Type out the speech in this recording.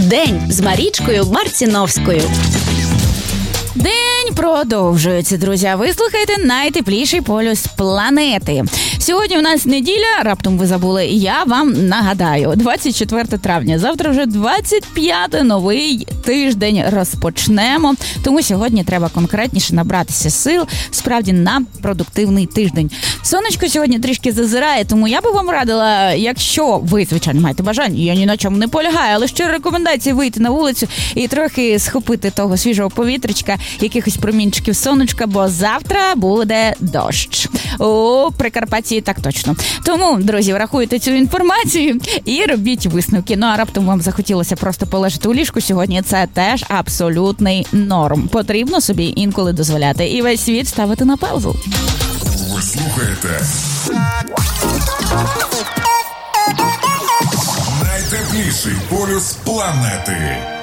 День з Марічкою Марціновською. День продовжується, друзі. Ви слухаєте найтепліший полюс планети. Сьогодні у нас неділя, раптом ви забули, я вам нагадаю. 24 травня, завтра вже 25-й новий тиждень розпочнемо. Тому сьогодні треба конкретніше набратися сил, справді, на продуктивний тиждень. Сонечко сьогодні трішки зазирає, тому я би вам радила, якщо ви, звичайно, маєте бажання, я ні на чому не полягаю, але ще рекомендації вийти на вулицю і трохи схопити того свіжого повітрячка, якихось промінчиків сонечка, бо завтра буде дощ. У Прикарпатті так точно. Тому, друзі, врахуйте цю інформацію і робіть висновки. Ну, а раптом вам захотілося просто полежати у ліжку сьогодні, це теж абсолютний норм. Потрібно собі інколи дозволяти і весь світ ставити на паузу. Ви слухаєте найтепліший полюс планети.